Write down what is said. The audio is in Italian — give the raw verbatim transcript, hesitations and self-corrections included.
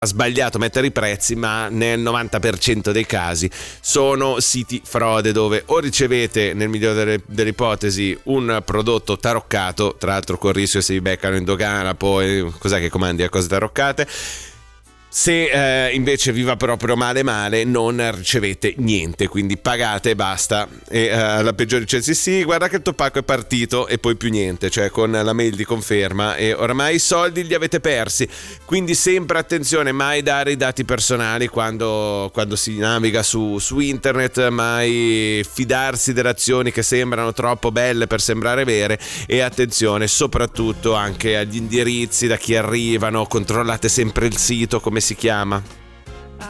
ha sbagliato a mettere i prezzi, ma nel novanta per cento dei casi sono siti frode dove o ricevete, nel migliore delle, delle ipotesi, un prodotto taroccato, tra l'altro con il rischio se vi beccano in dogana, poi cos'è che comandi a cose taroccate. Se eh, invece vi va proprio male male, non ricevete niente, quindi pagate e basta. E eh, la peggiore dice sì sì, guarda che il tuo pacco è partito, e poi più niente, cioè con la mail di conferma, e oramai i soldi li avete persi. Quindi sempre attenzione, mai dare i dati personali quando, quando si naviga su, su internet, mai fidarsi delle azioni che sembrano troppo belle per sembrare vere, e attenzione soprattutto anche agli indirizzi da chi arrivano, controllate sempre il sito, come si chiama.